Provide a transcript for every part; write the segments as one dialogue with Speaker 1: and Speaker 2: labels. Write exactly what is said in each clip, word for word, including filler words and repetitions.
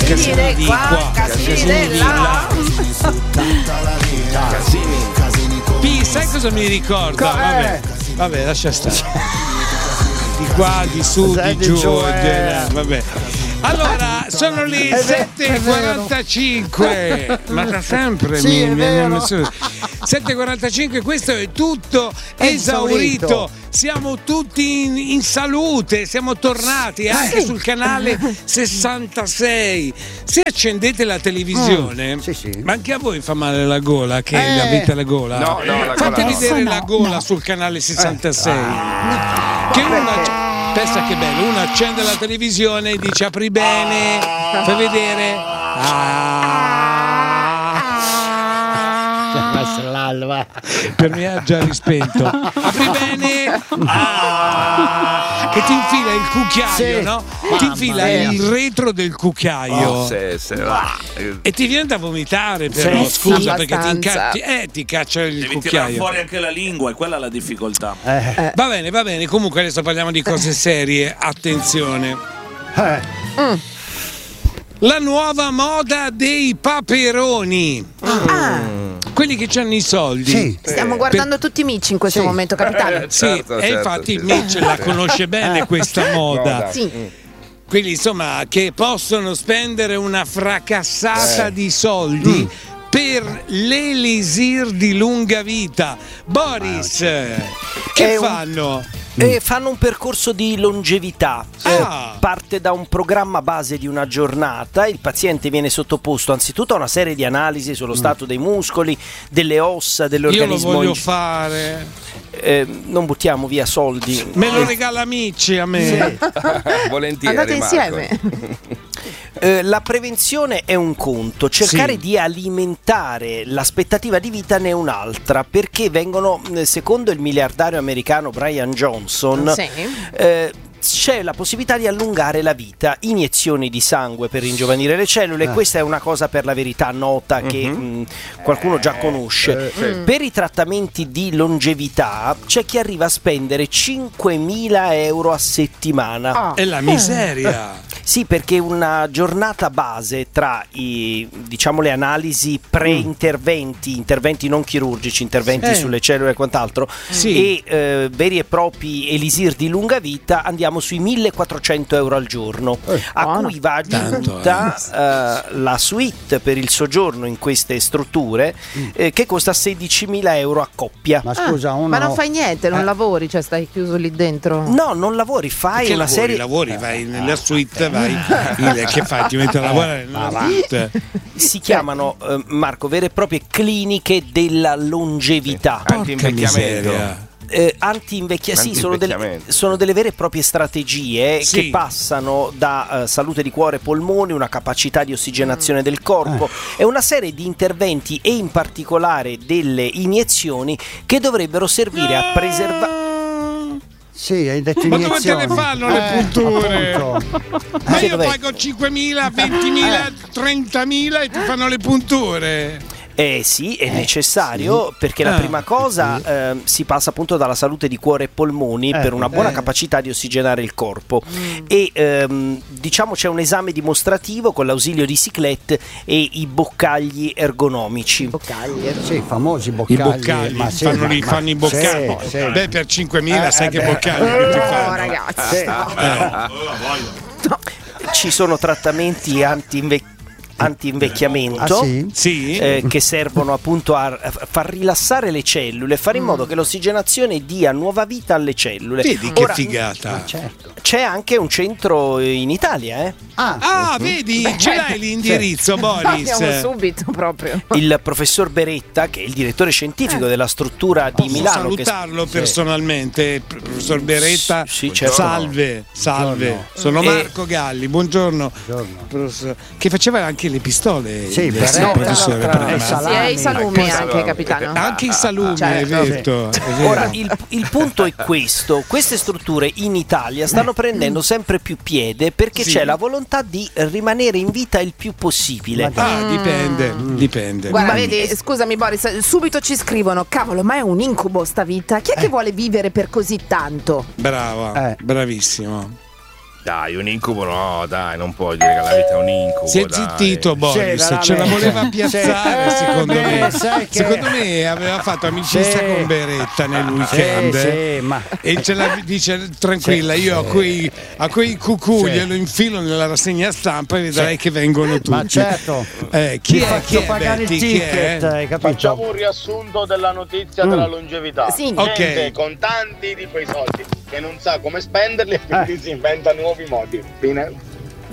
Speaker 1: casini di qua, casini di là. Casini. P, sai cosa mi ricorda? Vabbè, vabbè, lascia stare. Di qua, di su, di giù, vabbè. Allora, sono le sette e quarantacinque, ma da sempre
Speaker 2: sì,
Speaker 1: mi,
Speaker 2: è
Speaker 1: mi
Speaker 2: vero.
Speaker 1: sette e quarantacinque, questo è tutto esaurito. esaurito. Siamo tutti in, in salute, siamo tornati anche sì. sul canale sessantasei. Se accendete la televisione, mm, sì, sì. ma anche a voi fa male la gola, che eh. avete la gola?
Speaker 3: No, no, la
Speaker 1: Fate
Speaker 3: gola
Speaker 1: vedere
Speaker 3: no.
Speaker 1: la gola no. sul canale sessantasei. Eh. Ah. Che una pensa che bello, uno accende la televisione e dice apri bene, fai vedere. Ah.
Speaker 2: L'alba.
Speaker 1: Per me ha già rispento. Apri bene. Ah. Che ti infila il cucchiaio, sì. no? Mamma ti infila mia. il retro del cucchiaio.
Speaker 3: Oh, sì, sì, va.
Speaker 1: E ti viene da vomitare, però sì, scusa,
Speaker 4: sì,
Speaker 1: perché ti, inca- ti, eh, ti caccia il
Speaker 5: Devi
Speaker 1: cucchiaio.
Speaker 5: Devi tirare fuori anche la lingua, e quella è la difficoltà.
Speaker 1: Eh. Va bene, va bene. Comunque adesso parliamo di cose serie. Attenzione.
Speaker 2: Eh.
Speaker 4: Mm.
Speaker 1: La nuova moda dei paperoni.
Speaker 4: Ah.
Speaker 1: Quelli che hanno i soldi.
Speaker 2: Sì.
Speaker 4: Stiamo guardando tutti Mitch in questo
Speaker 2: sì.
Speaker 4: momento, capitano.
Speaker 3: Eh,
Speaker 1: Sì,
Speaker 3: certo,
Speaker 1: e
Speaker 3: certo,
Speaker 1: infatti
Speaker 3: certo.
Speaker 1: Mitch la conosce bene questa moda.
Speaker 4: Sì.
Speaker 1: Quelli insomma che possono spendere una fracassata
Speaker 3: Eh.
Speaker 1: di soldi mm. per l'elisir di lunga vita. Boris, che
Speaker 6: È un-
Speaker 1: fanno?
Speaker 6: E fanno un percorso di longevità.
Speaker 1: Ah.
Speaker 6: Eh, parte da un programma base di una giornata. Il paziente viene sottoposto anzitutto a una serie di analisi sullo stato dei muscoli, delle ossa, dell'organismo.
Speaker 1: Io lo voglio
Speaker 6: in-
Speaker 1: fare.
Speaker 6: Eh, non buttiamo via soldi.
Speaker 1: Me lo regala amici a me.
Speaker 3: Volentieri.
Speaker 4: Andate
Speaker 3: Marco.
Speaker 4: insieme.
Speaker 6: Eh, la prevenzione è un conto, cercare
Speaker 1: Sì.
Speaker 6: di alimentare l'aspettativa di vita ne è un'altra, perché vengono, eh, secondo il miliardario americano Brian Johnson,
Speaker 4: Sì.
Speaker 6: eh, c'è la possibilità di allungare la vita, iniezioni di sangue per ringiovanire le cellule.
Speaker 2: Ah.
Speaker 6: Questa è una cosa per la verità nota che
Speaker 3: Mhm.
Speaker 6: mh, qualcuno già conosce.
Speaker 3: Eh, sì.
Speaker 6: Per i trattamenti di longevità c'è chi arriva a spendere cinquemila euro a settimana.
Speaker 4: Ah.
Speaker 1: È la miseria.
Speaker 6: Sì, perché una giornata base tra i, diciamo, le analisi pre-interventi, interventi non chirurgici, interventi
Speaker 1: Eh.
Speaker 6: sulle cellule e quant'altro,
Speaker 1: Sì.
Speaker 6: e eh, veri e propri elisir di lunga vita, andiamo sui millequattrocento euro al giorno, a
Speaker 4: buono.
Speaker 6: cui va
Speaker 1: Tanto,
Speaker 6: aggiunta eh, la suite per il soggiorno in queste strutture, eh, che costa sedicimila euro a coppia.
Speaker 2: Ma scusa, uno...
Speaker 4: Ma non fai niente, non
Speaker 2: Eh.
Speaker 4: lavori, cioè stai chiuso lì dentro.
Speaker 6: No, non lavori, fai
Speaker 1: Che
Speaker 6: una
Speaker 1: lavori,
Speaker 6: serie.
Speaker 1: lavori, vai nella suite, vai in- che fai? Ti metti a lavorare nella suite.
Speaker 6: Si chiamano, eh, Marco, vere e proprie cliniche della longevità.
Speaker 1: Porca
Speaker 3: Anti-invecchiamento.
Speaker 1: miseria.
Speaker 6: Eh, anti-invecchia- sì, sono delle,
Speaker 3: Anti-invecchiamento.
Speaker 6: sono delle vere e proprie strategie
Speaker 1: Sì.
Speaker 6: che passano da eh, salute di cuore e polmoni, una capacità di ossigenazione del corpo e una serie di interventi, e in particolare delle iniezioni, che dovrebbero servire a preservare.
Speaker 2: Sì, hai detto
Speaker 1: Ma dove te
Speaker 2: iniezioni.
Speaker 1: le fanno le
Speaker 2: Eh,
Speaker 1: punture?
Speaker 2: appunto.
Speaker 1: Ma
Speaker 6: Sì,
Speaker 1: io
Speaker 6: dov'è?
Speaker 1: pago cinquemila, ventimila, trentamila e ti fanno le punture.
Speaker 6: Eh sì, è necessario, perché la
Speaker 1: Ah,
Speaker 6: prima cosa ehm, si passa appunto dalla salute di cuore e polmoni
Speaker 2: Eh,
Speaker 6: per una buona
Speaker 1: eh.
Speaker 6: capacità di ossigenare il corpo, e ehm, diciamo c'è un esame dimostrativo con l'ausilio di ciclette e i boccagli ergonomici.
Speaker 4: Boccagli.
Speaker 2: Sì, famosi
Speaker 1: I
Speaker 2: boccagli.
Speaker 1: boccagli,
Speaker 2: ma sì,
Speaker 1: fanno,
Speaker 2: ma-
Speaker 1: li-
Speaker 2: ma-
Speaker 1: fanno i boccagli.
Speaker 2: sì, sì.
Speaker 1: Beh, per cinquemila
Speaker 2: Eh,
Speaker 1: sai
Speaker 2: eh,
Speaker 1: che
Speaker 2: beh.
Speaker 1: boccagli che ti
Speaker 4: No,
Speaker 1: fanno.
Speaker 4: ragazzi.
Speaker 2: Sì.
Speaker 6: Ci sono trattamenti anti-inve- anti-invecchiamento.
Speaker 2: Ah, sì?
Speaker 1: Sì?
Speaker 6: eh, che servono appunto a, a far rilassare le cellule, fare in modo che l'ossigenazione dia nuova vita alle cellule.
Speaker 1: Vedi che
Speaker 6: Ora,
Speaker 1: figata.
Speaker 2: Certo.
Speaker 6: c'è anche un centro in Italia, eh?
Speaker 2: Ah,
Speaker 1: Ah, vedi, ce l'hai l'indirizzo, Boris.
Speaker 4: Andiamo subito proprio.
Speaker 6: Il professor Beretta, che è il direttore scientifico della struttura di
Speaker 1: Posso
Speaker 6: Milano, che
Speaker 1: salutarlo personalmente, professor Beretta?
Speaker 6: Sì, sì, certo.
Speaker 1: Salve, salve.
Speaker 2: Buongiorno.
Speaker 1: Sono
Speaker 6: E-
Speaker 1: Marco Galli, buongiorno.
Speaker 2: Buongiorno.
Speaker 1: Professor- Che faceva anche le pistole.
Speaker 2: Sì,
Speaker 1: il
Speaker 2: Beretta,
Speaker 1: professore
Speaker 2: tra-
Speaker 1: prima.
Speaker 2: e
Speaker 4: Sì,
Speaker 2: salami.
Speaker 4: e i salumi
Speaker 3: Anche
Speaker 4: anche,
Speaker 3: salami.
Speaker 4: capitano.
Speaker 1: Anche i salumi,
Speaker 4: Certo.
Speaker 1: è vero. È vero.
Speaker 6: Ora, il, il punto è questo: queste strutture in Italia stanno prendendo sempre più piede, perché
Speaker 1: Sì.
Speaker 6: c'è la volontà di rimanere in vita il più possibile.
Speaker 2: Ma
Speaker 1: Ah, dipende, dipende.
Speaker 4: Guarda,
Speaker 6: Ma-
Speaker 4: vedi, scusami Boris, subito ci scrivono: cavolo, ma è un incubo sta vita? Chi è che vuole vivere per così tanto?
Speaker 1: Brava,
Speaker 2: Eh.
Speaker 1: bravissimo.
Speaker 3: Dai, un incubo no, dai, non puoi dire che la vita è un incubo.
Speaker 1: Si è
Speaker 3: dai.
Speaker 1: zitito Boris,
Speaker 2: Sì,
Speaker 1: ce la
Speaker 2: veramente.
Speaker 1: voleva piazzare
Speaker 2: Sì.
Speaker 1: secondo
Speaker 2: Eh,
Speaker 1: me.
Speaker 2: beh, sai che-
Speaker 1: Secondo me aveva fatto amicizia
Speaker 2: Sì.
Speaker 1: con Beretta nel weekend.
Speaker 2: Sì, sì, ma-
Speaker 1: E ce la dice tranquilla,
Speaker 2: Sì,
Speaker 1: io a
Speaker 2: sì.
Speaker 1: quei, a quei cucù
Speaker 2: Sì.
Speaker 1: glielo infilo nella rassegna stampa e vedrai che vengono tutti.
Speaker 2: Ma certo.
Speaker 1: Eh, chi
Speaker 2: Ti
Speaker 1: è?
Speaker 2: faccio
Speaker 1: Chi è
Speaker 2: pagare
Speaker 1: Betty?
Speaker 2: il
Speaker 1: Chi
Speaker 2: ticket,
Speaker 1: è?
Speaker 2: hai capito?
Speaker 7: Facciamo un riassunto della notizia
Speaker 2: Mm.
Speaker 7: della longevità.
Speaker 4: Sì.
Speaker 7: Gente
Speaker 1: Ok.
Speaker 7: con tanti di quei soldi che non sa come spenderli e quindi si inventa nuovi modi. Fine.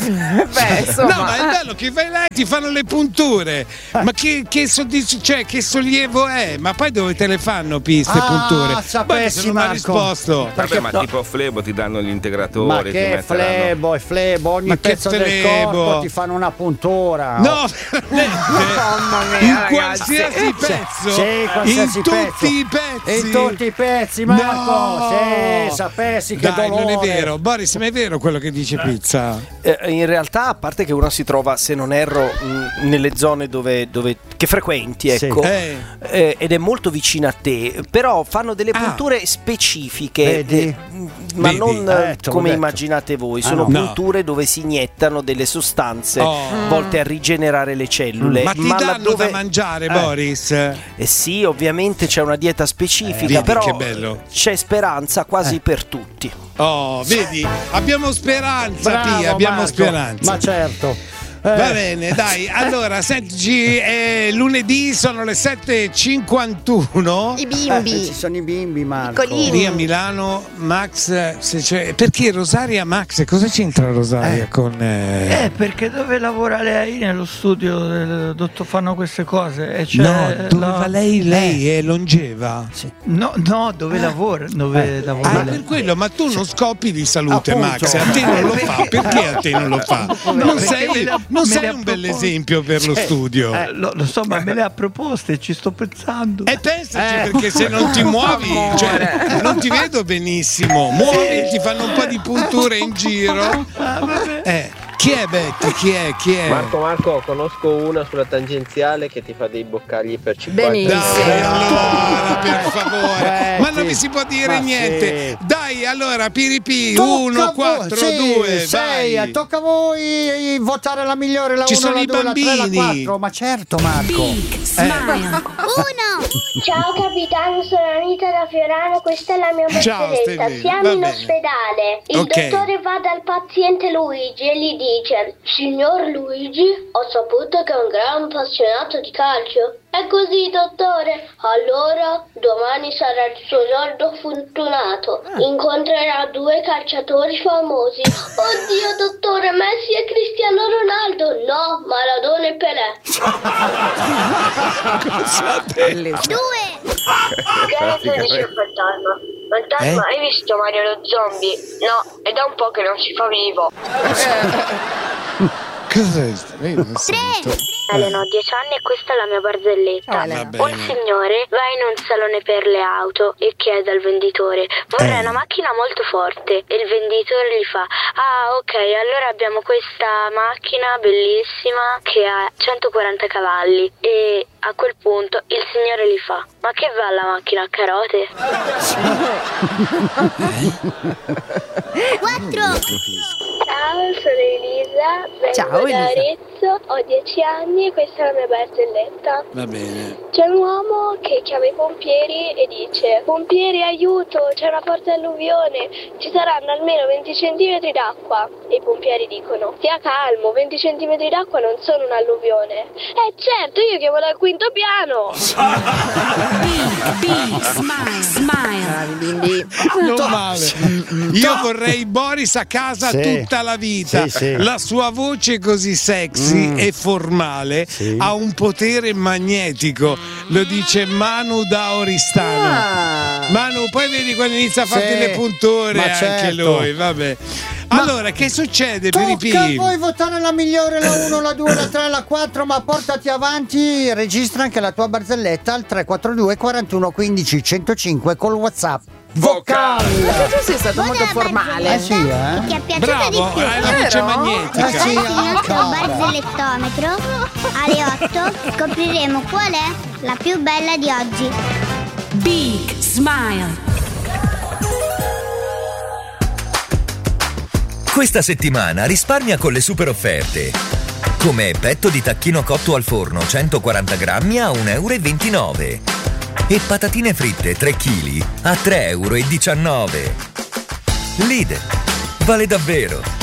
Speaker 4: Beh, insomma.
Speaker 1: No, ma è bello che vai là e ti fanno le punture. Ma che, che, soddisf- cioè, che sollievo è? Ma poi dove te le fanno queste
Speaker 2: Ah,
Speaker 1: punture?
Speaker 2: sapessi,
Speaker 1: Poi non ha
Speaker 2: Marco.
Speaker 1: risposto.
Speaker 3: Vabbè, ma
Speaker 2: no.
Speaker 3: tipo Flebo ti danno gli integratori.
Speaker 2: Ma
Speaker 3: ti
Speaker 2: che
Speaker 3: metteranno-
Speaker 2: flebo, è flebo, ogni
Speaker 1: Ma che
Speaker 2: pezzo del
Speaker 1: flebo?
Speaker 2: corpo ti fanno una puntura.
Speaker 1: No, veramente.
Speaker 4: Mamma mia,
Speaker 1: In
Speaker 4: ragazzi.
Speaker 1: qualsiasi pezzo,
Speaker 2: Sì, qualsiasi
Speaker 1: in
Speaker 2: pezzo.
Speaker 1: tutti i pezzi,
Speaker 2: In tutti i pezzi, Marco.
Speaker 1: No.
Speaker 2: Sì, sapessi che
Speaker 1: Dai,
Speaker 2: dolore.
Speaker 1: non è vero, Boris, ma è vero quello che dice Pizza?
Speaker 6: Eh, in realtà, a parte che uno si trova, se non erro, mh, nelle zone dove, dove che frequenti,
Speaker 2: Sì.
Speaker 6: ecco,
Speaker 1: Eh.
Speaker 6: eh, ed è molto vicina a te, però fanno delle
Speaker 1: Ah.
Speaker 6: punture specifiche,
Speaker 2: Vedi?
Speaker 6: eh, mh, ma
Speaker 1: Vedi?
Speaker 6: non
Speaker 2: Eh,
Speaker 6: eh,
Speaker 2: te l'ho
Speaker 6: come
Speaker 2: detto.
Speaker 6: immaginate voi,
Speaker 2: Ah,
Speaker 6: sono
Speaker 1: no.
Speaker 6: punture dove si iniettano delle sostanze
Speaker 1: Oh.
Speaker 6: volte a rigenerare le cellule.
Speaker 1: Ma ti danno
Speaker 6: laddove-
Speaker 1: da mangiare,
Speaker 2: Eh.
Speaker 1: Boris?
Speaker 6: Eh sì, ovviamente c'è una dieta specifica,
Speaker 1: Eh, vedi
Speaker 6: però
Speaker 1: che bello.
Speaker 6: c'è speranza quasi per tutti.
Speaker 1: Oh, vedi, abbiamo speranza,
Speaker 2: Bravo,
Speaker 1: Pia, abbiamo
Speaker 2: Marco.
Speaker 1: speranza.
Speaker 2: Ma certo. Eh,
Speaker 1: Va bene, dai, allora, senti, è lunedì, sono le sette e cinquantuno.
Speaker 4: I
Speaker 2: eh,
Speaker 4: bimbi.
Speaker 2: ci sono i bimbi, Marco.
Speaker 4: Piccolini.
Speaker 1: Lì a Milano, Max, se c'è, perché Rosaria Max? Cosa c'entra Rosaria con... eh,
Speaker 8: Eh, perché dove lavora lei nello studio del dottor fanno queste cose? E c'è
Speaker 1: no, dove
Speaker 8: la-
Speaker 1: va lei? Lei è longeva?
Speaker 8: No, no, dove lavora? Dove lavora
Speaker 1: Ah,
Speaker 8: lei?
Speaker 1: per quello, ma tu non scoppi di salute,
Speaker 2: Appunto.
Speaker 1: Max, a te non lo fa, perché a te non lo fa? Non
Speaker 8: perché
Speaker 1: sei,
Speaker 8: me le ha-
Speaker 1: non
Speaker 8: me
Speaker 1: sei
Speaker 8: le ha
Speaker 1: un bel
Speaker 8: proposte.
Speaker 1: esempio per lo studio.
Speaker 8: Eh, lo, lo so, ma me le ha proposte, ci sto pensando.
Speaker 1: E pensaci,
Speaker 2: Eh.
Speaker 1: perché se non ti muovi, cioè, non ti vedo benissimo. Muovi, ti fanno un po' di punture in giro. Eh, chi è Betty? Chi è? Chi è?
Speaker 9: Marco, Marco, conosco una sulla tangenziale che ti fa dei boccagli per cinquanta
Speaker 4: Benissimo.
Speaker 1: Dai, allora, per favore.
Speaker 2: Betty.
Speaker 1: Ma non mi si può dire
Speaker 2: Ma
Speaker 1: niente.
Speaker 2: sì.
Speaker 1: Dai, allora, Piripi,
Speaker 2: Tocca a
Speaker 1: uno,
Speaker 2: voi.
Speaker 1: quattro,
Speaker 2: Sì,
Speaker 1: due,
Speaker 2: sei,
Speaker 1: vai.
Speaker 2: tocca a voi votare la migliore, la
Speaker 1: Ci
Speaker 2: uno,
Speaker 1: sono
Speaker 2: la
Speaker 1: i
Speaker 2: due, la tre, la
Speaker 1: bambini.
Speaker 2: quattro. Ma certo, Marco.
Speaker 10: Ciao capitano, sono Anita da Fiorano, questa è la mia
Speaker 1: Ciao,
Speaker 10: barzelletta.
Speaker 1: Stevie,
Speaker 10: Siamo
Speaker 1: va
Speaker 10: in
Speaker 1: bene.
Speaker 10: ospedale. Il
Speaker 1: Ok.
Speaker 10: dottore va dal paziente Luigi e gli dice: Signor Luigi, ho saputo che è un gran appassionato di calcio. È così, dottore? Allora, domani sarà il suo giorno fortunato. Incontrerà due calciatori famosi. Oddio, dottore, Messi e Cristiano Ronaldo. No, Maradona e Pelé.
Speaker 4: Due.
Speaker 10: Gareth dice il fantasma. Fantasma, hai visto Mario lo zombie? No, è da un po' che non si fa vivo.
Speaker 1: Cos'è? Io non sento.
Speaker 10: Elena, ho dieci anni e questa è la mia barzelletta.
Speaker 4: Ciao, Elena.
Speaker 1: Va
Speaker 10: Un
Speaker 1: bene.
Speaker 10: signore va in un salone per le auto e chiede al venditore: vorrei
Speaker 1: Eh.
Speaker 10: una macchina molto forte. E il venditore gli fa: ah, ok, allora abbiamo questa macchina bellissima che ha centoquaranta cavalli. E a quel punto il signore gli fa: ma che va la macchina a carote?
Speaker 4: Quattro.
Speaker 10: Ciao, sono Elisa, vengo
Speaker 4: Ciao,
Speaker 10: da
Speaker 4: Elisa.
Speaker 10: Arezzo, ho dieci anni e questa è la mia barzelletta.
Speaker 1: Va bene.
Speaker 10: C'è un uomo che chiama i pompieri e dice: pompieri, aiuto, c'è una forte alluvione, ci saranno almeno venti centimetri d'acqua. E i pompieri dicono: stia calmo, venti centimetri d'acqua non sono un'alluvione. Eh certo, io chiamo dal quinto piano.
Speaker 4: Bravi bimbi.
Speaker 1: Non male. Io vorrei Boris a casa
Speaker 2: Sì.
Speaker 1: tutta la vita.
Speaker 2: Sì, sì.
Speaker 1: La sua voce così sexy e formale
Speaker 2: Sì.
Speaker 1: ha un potere magnetico. Lo dice Manu da Oristano.
Speaker 4: Ah.
Speaker 1: Manu, poi vedi quando inizia a farti
Speaker 2: Sì,
Speaker 1: le punture
Speaker 2: ma
Speaker 1: anche
Speaker 2: certo.
Speaker 1: lui, vabbè. Allora, che succede per i
Speaker 2: Tocca a
Speaker 1: P?
Speaker 2: voi votare la migliore, la uno, la due, la tre, la quattro, ma portati avanti, registra anche la tua barzelletta al tre quattro due quarantuno quindici centocinque col WhatsApp vocale.
Speaker 4: Perché tu sei stato molto formale.
Speaker 2: Eh sì, eh?
Speaker 11: Ti è piaciuta
Speaker 1: Bravo,
Speaker 11: di più?
Speaker 1: hai la voce
Speaker 4: Vero?
Speaker 1: magnetica.
Speaker 2: Eh sì.
Speaker 11: Oggi il nostro
Speaker 2: cara.
Speaker 11: barzellettometro alle otto scopriremo qual è la più bella di oggi.
Speaker 12: Big Smile. Questa settimana risparmia con le super offerte. Come petto di tacchino cotto al forno centoquaranta grammi a un euro e ventinove. E patatine fritte tre chili a tre euro e diciannove. Lidl, vale davvero.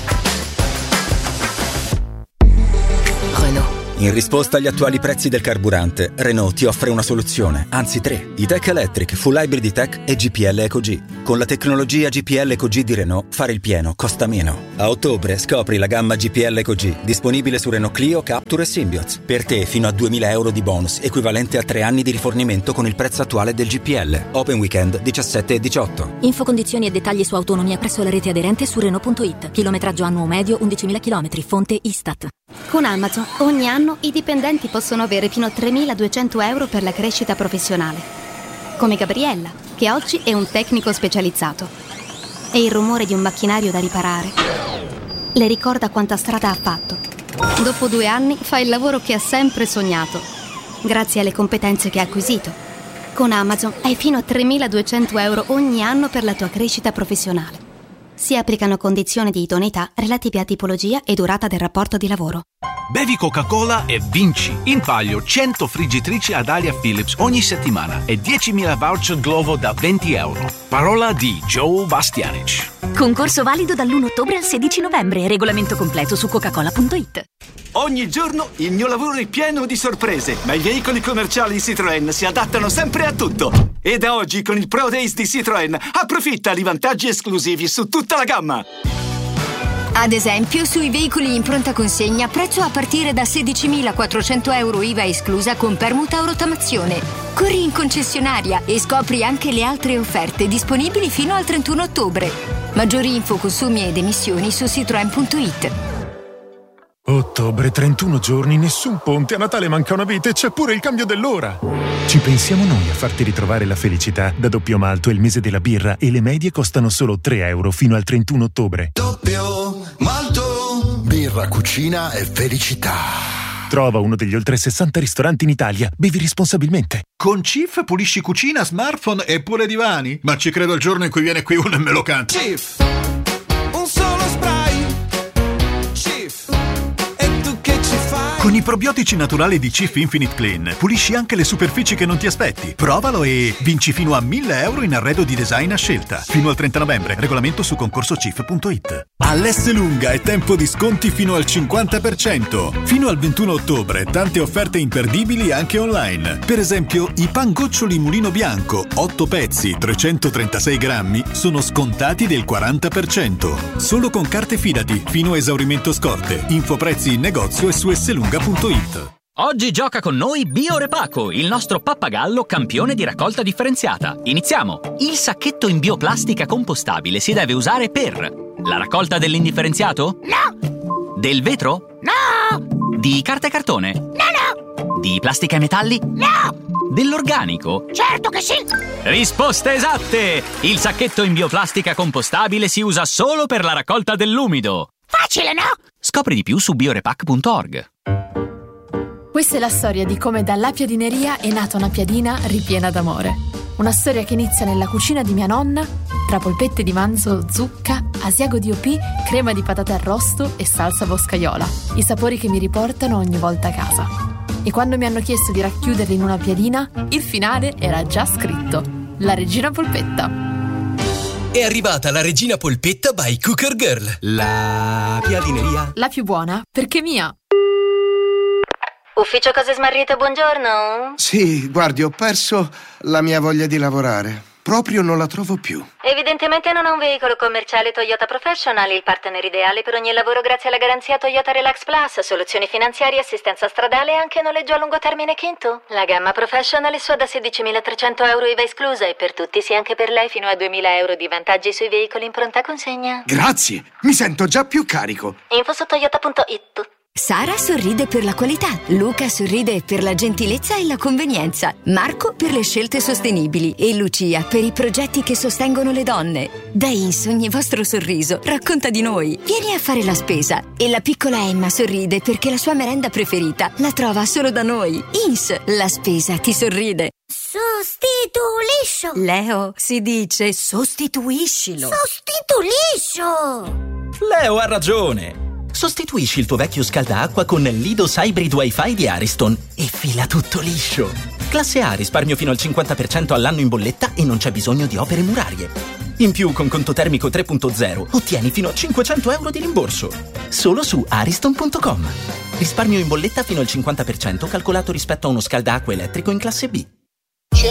Speaker 13: In risposta agli attuali prezzi del carburante, Renault ti offre una soluzione, anzi tre. E-Tech Electric, Full Hybrid E-Tech e G P L EcoG. Con la tecnologia G P L EcoG di Renault, fare il pieno costa meno. A ottobre scopri la gamma G P L EcoG, disponibile su Renault Clio, Captur e Symbioz. Per te fino a duemila euro di bonus, equivalente a tre anni di rifornimento con il prezzo attuale del G P L. Open Weekend diciassette e diciotto.
Speaker 14: Info, condizioni e dettagli su autonomia presso la rete aderente su Renault punto it. Chilometraggio annuo medio undicimila chilometri. Fonte Istat.
Speaker 15: Con Amazon ogni anno i dipendenti possono avere fino a tremiladuecento euro per la crescita professionale. Come Gabriella, che oggi è un tecnico specializzato. E il rumore di un macchinario da riparare le ricorda quanta strada ha fatto. Dopo due anni fa il lavoro che ha sempre sognato, grazie alle competenze che ha acquisito. Con Amazon hai fino a tremiladuecento euro ogni anno per la tua crescita professionale. Si applicano condizioni di idoneità relative a tipologia e durata del rapporto di lavoro.
Speaker 16: Bevi Coca-Cola e vinci. In palio cento friggitrici ad aria Philips ogni settimana e diecimila voucher Glovo da venti euro. Parola di Joe Bastianic.
Speaker 14: Concorso valido dall'primo ottobre al sedici novembre. Regolamento completo su coca-cola punto it.
Speaker 17: Ogni giorno il mio lavoro è pieno di sorprese, ma i veicoli commerciali Citroën si adattano sempre a tutto. E da oggi con il Pro Days di Citroën approfitta di vantaggi esclusivi su tutta la gamma.
Speaker 18: Ad esempio, sui veicoli in pronta consegna, prezzo a partire da sedicimilaquattrocento euro I V A esclusa con permuta o rottamazione. Corri in concessionaria e scopri anche le altre offerte disponibili fino al trentuno ottobre. Maggiori info, consumi ed emissioni su citroen punto it.
Speaker 19: Ottobre, trentuno giorni, nessun ponte, a Natale manca una vita e c'è pure il cambio dell'ora. Ci pensiamo noi a farti ritrovare la felicità. Da Doppio Malto è il mese della birra e le medie costano solo tre euro fino al trentuno ottobre.
Speaker 20: Doppio Malto, birra, cucina e felicità.
Speaker 19: Trova uno degli oltre sessanta ristoranti in Italia. Bevi responsabilmente.
Speaker 21: Con Cif pulisci cucina, smartphone e pure divani? Ma ci credo il giorno in cui viene qui uno e me lo canta.
Speaker 22: Cif, un solo spray. Cif, e tu che ci fai?
Speaker 21: Con i probiotici naturali di Cif Infinite Clean pulisci anche le superfici che non ti aspetti. Provalo e vinci fino a mille euro in arredo di design a scelta. Fino al trenta novembre. Regolamento su concorso cif punto it. All'Esselunga è tempo di sconti fino al cinquanta per cento. Fino al ventuno ottobre tante offerte imperdibili anche online. Per esempio i pangoccioli Mulino Bianco otto pezzi trecentotrentasei grammi sono scontati del quaranta per cento. Solo con carte Fidati fino a esaurimento scorte. Info prezzi in negozio e su esselunga punto it.
Speaker 23: Oggi gioca con noi Biorepaco, il nostro pappagallo campione di raccolta differenziata. Iniziamo! Il sacchetto in bioplastica compostabile si deve usare per la raccolta dell'indifferenziato?
Speaker 24: No!
Speaker 23: Del vetro?
Speaker 24: No!
Speaker 23: Di carta e cartone?
Speaker 24: No, no!
Speaker 23: Di plastica e metalli?
Speaker 24: No!
Speaker 23: Dell'organico?
Speaker 24: Certo che sì!
Speaker 23: Risposte esatte! Il sacchetto in bioplastica compostabile si usa solo per la raccolta dell'umido.
Speaker 24: Facile, no?
Speaker 23: Scopri di più su biorepac punto org.
Speaker 25: Questa è la storia di come dalla piadineria è nata una piadina ripiena d'amore. Una storia che inizia nella cucina di mia nonna, tra polpette di manzo, zucca, asiago di O P, crema di patate arrosto e salsa boscaiola. I sapori che mi riportano ogni volta a casa. E quando mi hanno chiesto di racchiuderli in una piadina, il finale era già scritto: La Regina Polpetta.
Speaker 26: È arrivata la Regina Polpetta by Cooker Girl. La piadineria.
Speaker 25: La più buona, perché mia.
Speaker 27: Ufficio Cose Smarrite, buongiorno.
Speaker 28: Sì, guardi, ho perso la mia voglia di lavorare. Proprio non la trovo più.
Speaker 27: Evidentemente non ha un veicolo commerciale Toyota Professional, il partner ideale per ogni lavoro grazie alla garanzia Toyota Relax Plus, soluzioni finanziarie, assistenza stradale e anche noleggio a lungo termine Kinto. La gamma Professional è sua da sedicimilatrecento euro I V A esclusa e per tutti sì anche per lei fino a duemila euro di vantaggi sui veicoli in pronta consegna.
Speaker 28: Grazie, mi sento già più carico.
Speaker 27: Info su toyota punto it.
Speaker 18: Sara sorride per la qualità, Luca sorride per la gentilezza e la convenienza, Marco per le scelte sostenibili e Lucia per i progetti che sostengono le donne. Da Ins ogni vostro sorriso racconta di noi. Vieni a fare la spesa. E la piccola Emma sorride perché la sua merenda preferita la trova solo da noi. Ins, la spesa ti sorride.
Speaker 11: Sostituiscio.
Speaker 18: Leo, si dice sostituiscilo.
Speaker 11: Sostituiscio.
Speaker 23: Leo ha ragione! Sostituisci il tuo vecchio scaldaacqua con l'Idos Hybrid Wi-Fi di Ariston e fila tutto liscio. Classe A, risparmio fino al cinquanta per cento all'anno in bolletta e non c'è bisogno di opere murarie. In più, con conto termico tre punto zero, ottieni fino a cinquecento euro di rimborso. Solo su ariston punto com. Risparmio in bolletta fino al cinquanta per cento calcolato rispetto a uno scaldaacqua elettrico in classe B.